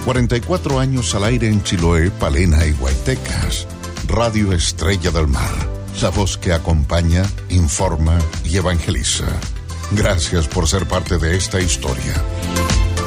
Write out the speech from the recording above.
44 años al aire en Chiloé, Palena y Guaytecas. Radio Estrella del Mar, la voz que acompaña, informa y evangeliza. Gracias por ser parte de esta historia.